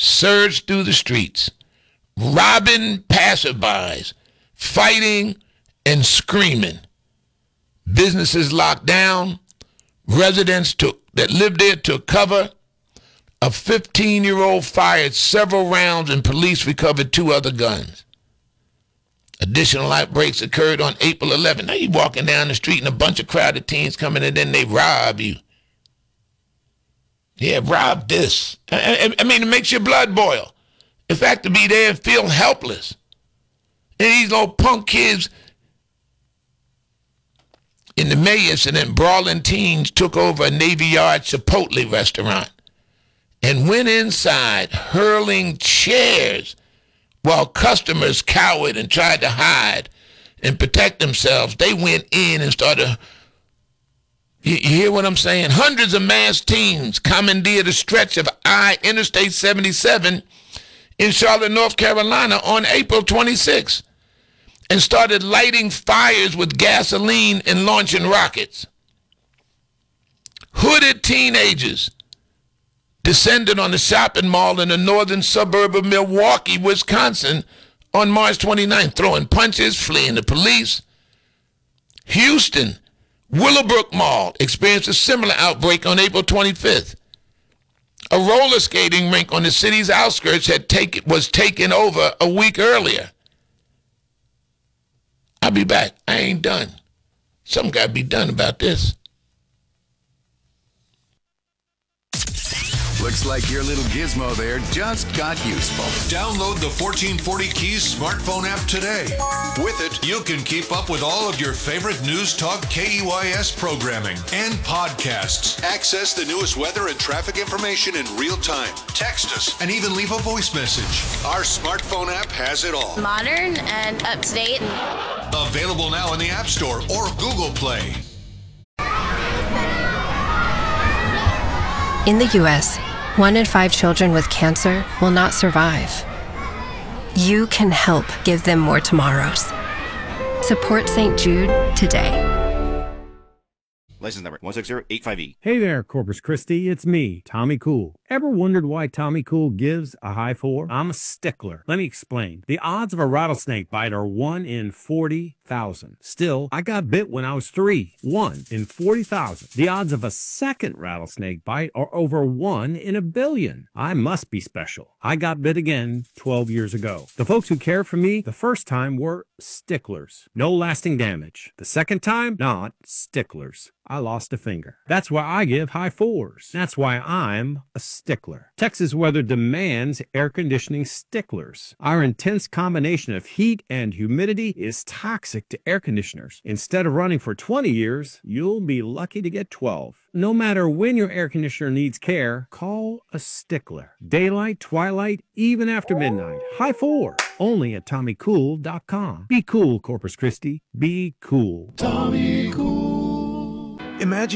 surged through the streets, robbing passerbys, fighting and screaming. Businesses locked down. Residents that lived there took cover. A 15-year-old fired several rounds and police recovered 2 other guns. Additional outbreaks occurred on April 11th. Now you're walking down the street and a bunch of crowded teens come in and then they rob you. Yeah, rob this. I mean, it makes your blood boil. In fact, to be there and feel helpless. And these little punk kids in the May incident, brawling teens took over a Navy Yard Chipotle restaurant and went inside hurling chairs while customers cowered and tried to hide and protect themselves. They went in and started, you hear what I'm saying? Hundreds of masked teens commandeered a stretch of Interstate 77 in Charlotte, North Carolina on April 26th and started lighting fires with gasoline and launching rockets. Hooded teenagers descended on the shopping mall in the northern suburb of Milwaukee, Wisconsin on March 29th, throwing punches, fleeing the police. Houston, Willowbrook Mall experienced a similar outbreak on April 25th. A roller skating rink on the city's outskirts was taken over a week earlier. I'll be back. I ain't done. Something got to be done about this. Looks like your little gizmo there just got useful. Download the 1440 Keys smartphone app today. With it, you can keep up with all of your favorite News Talk KEYS programming and podcasts. Access the newest weather and traffic information in real time. Text us and even leave a voice message. Our smartphone app has it all. Modern and up to date. Available now in the App Store or Google Play. In the U.S., 1 in 5 children with cancer will not survive. You can help give them more tomorrows. Support St. Jude today. License number 16085E. Hey there, Corpus Christi. It's me, Tommy Cool. Ever wondered why Tommy Cool gives a high 4? I'm a stickler. Let me explain. The odds of a rattlesnake bite are 1 in 40,000. Still, I got bit when I was 3. 1 in 40,000. The odds of a second rattlesnake bite are over 1 in a billion. I must be special. I got bit again 12 years ago. The folks who cared for me the first time were sticklers. No lasting damage. The second time, not sticklers. I lost a finger. That's why I give high 4s. That's why I'm a stickler. Texas weather demands air conditioning sticklers. Our intense combination of heat and humidity is toxic to air conditioners. Instead of running for 20 years, you'll be lucky to get 12. No matter when your air conditioner needs care, call a stickler. Daylight, twilight, even after midnight. High 4. Only at TommyCool.com. Be cool, Corpus Christi. Be cool. Tommy Cool. Imagine